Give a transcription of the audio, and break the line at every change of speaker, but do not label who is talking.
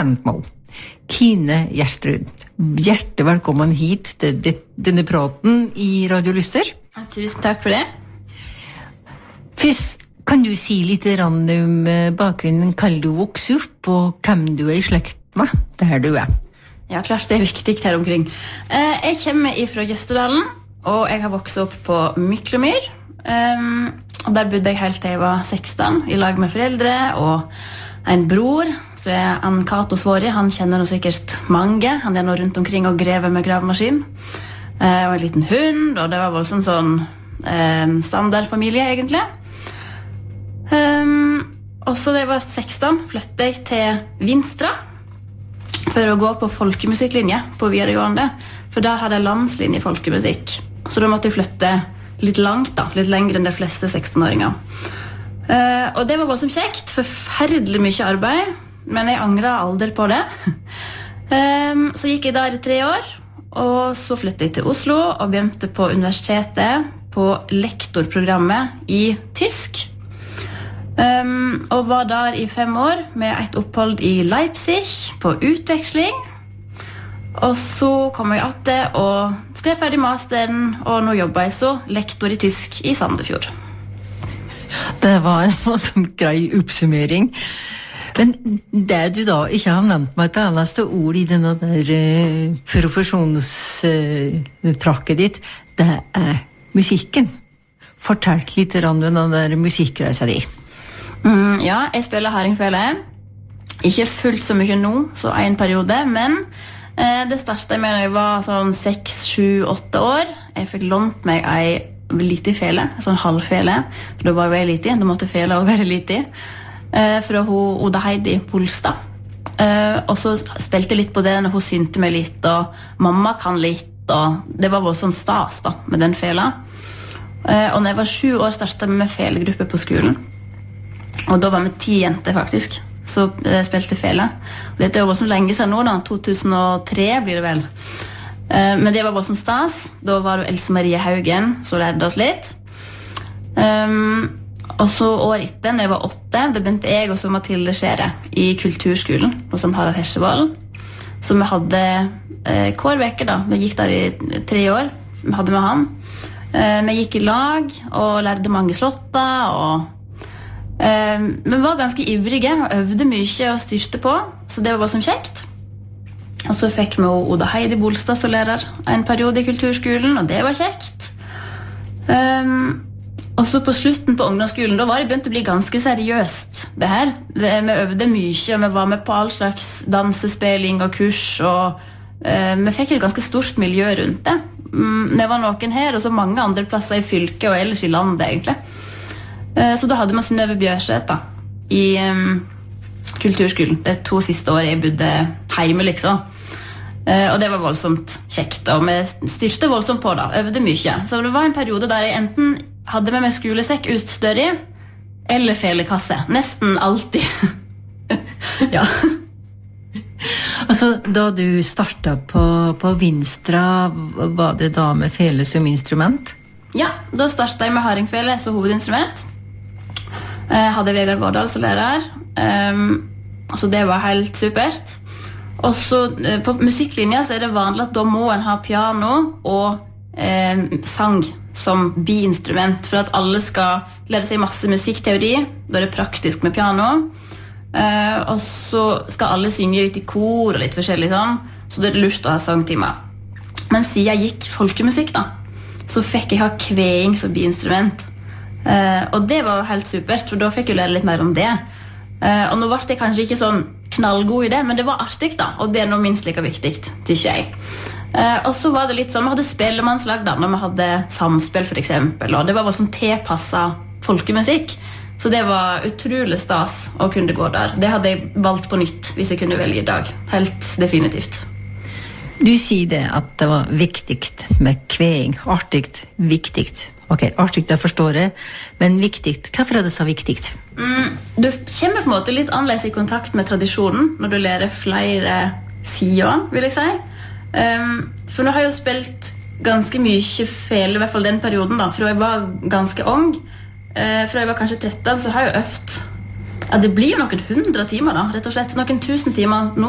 kjent med henne. Kine Gjertrud, hjertelig velkommen hit til denne praten i Radio Lyster.
Tusen takk for det.
Først, kan du si litt om bakgrunnen, hva du vokser opp, og hvem du i slekt med, der du
Ja, klart det viktig her omkring. Jeg kommer fra Jøstedalen, og jeg har vokst opp på Myklomyr. Og der bodde jeg helt til jeg var 16, i lag med foreldre og en bror. Så Ann Cato Svorri, han kjenner nå sikkert mange. Han nå rundt omkring og grever med gravemaskin. Og en liten hund, og det var voldsomt sånn standardfamilie, egentlig. Og så da jeg var 16, flyttet jeg til Vinstra for å gå på folkemusikklinje på videregående. For der hadde jeg landslinje i folkemusikk. Så da måtte jeg flytte litt langt, litt lengre enn de fleste 16-åringer. Og det var voldsomt kjekt, forferdelig mye arbeid. Men jeg angret aldri på det. Så gikk jeg der i 3 år, og så flyttet jeg til Oslo og begynte på universitetet på lektorprogrammet i tysk. Og var der i 5 år med et opphold i Leipzig på utveksling. Og så kom jeg etter og skrev ferdig masteren, og nå jobber jeg så lektor i tysk i Sandefjord.
Det var en grei oppsummering. Men det du da ikke har nevnt meg et eneste ord i denne der profesjonstrakket ditt, det musikken. Fortell litt om den der musikkreisa di.
Ja, jeg spiller hardingfele. Ikke fullt så mye nå, så en periode, men det startet med da jeg var sånn 6, 7, 8 år. Jeg fikk lånt meg en liten fele, en sånn halvfele, for da var jeg liten, da måtte fele også være liten. Fra Oda Heidi Polstad. Og så spilte jeg litt på det når hun synte meg litt, og mamma kan litt, og det var voldsomt stas da, med den fela. Og når jeg var 7 år startet jeg med felegruppe på skolen. Og da var vi 10 jenter faktisk, så spilte fele. Og dette er jo voldsomt lenge siden nå da, 2003 blir det vel. Men det var voldsomt stas. Da var det Else Marie Haugen som lærte oss litt. Og så året etter, når jeg var 8, da begynte jeg og så Mathilde Skjære i kulturskolen hos Harald Hesjevold. Så vi hadde hver veke da, vi gikk der i 3 år, vi hadde med han. Vi gikk i lag og lærte mange slotter, og vi var ganske ivrige og øvde mye og styrte på, så det var bare som kjekt. Og så fikk vi Oda Heidi Bolstad som lærer en periode i kulturskolen, og det var kjekt. Og så på slutten på ungdomsskolen, da var det begynt å bli ganske seriøst det her. Vi øvde mye, og vi var med på all slags dansespilling og kurs, og vi fikk et ganske stort miljø rundt det. Det var noen her, og så mange andre plasser i fylket og ellers i landet egentlig. Så da hadde vi Synnøve Bjørseth da, i kulturskolen. Det 2 siste år jeg bodde hjemme liksom. Og det var voldsomt kjekt, og vi styrte voldsomt på da, øvde mye. Så det var en periode der jeg enten hadde med meg skolesekk utstør i, eller felekasse. Nesten alltid. Ja.
Altså, da du startet på Vinstra, var det da med fele som instrument?
Ja, da startet jeg med hardingfele som hovedinstrument. Hadde Vegard Vårdal som lærer. Så det var helt supert. Og så på musikklinja så det vanlig at da må en ha piano og sang som biinstrument, for at alle skal lære seg masse musikkteori. Da det praktisk med piano. Og så skal alle synge litt i kor og litt forskjellig sånn, så det lurt å ha sangtimer. Men siden jeg gikk folkemusikk da, så fikk jeg ha kveing som biinstrument. Og det var helt supert, for da fikk jeg lære litt mer om det. Og nå ble jeg kanskje ikke sånn knallgod i det, men det var artig da, og det nå minst like viktig, tykker jeg. Og så var det litt sånn, vi hadde spellemannslag da, når vi hadde samspill for eksempel, og det var sånn tilpasset folkemusikk, så det var utrolig stas å kunne gå der. Det hadde jeg valgt på nytt hvis jeg kunne velge i dag, helt definitivt.
Du sier det at det var viktig med kveing, artigt, viktig. Ok, artigt, det forstår jeg, men viktig, hvorfor det så viktig?
Du kommer på en måte litt annerledes i kontakt med tradisjonen når du lærer flere sider, vil jeg si. For nå har jeg jo spilt ganske mye fele, i hvert fall den perioden da, fra jeg var ganske ung. Fra jeg var kanskje 13, så har jeg jo øvd. Ja, det blir jo noen 100 timer da, rett og slett. Noen 1000 timer nå.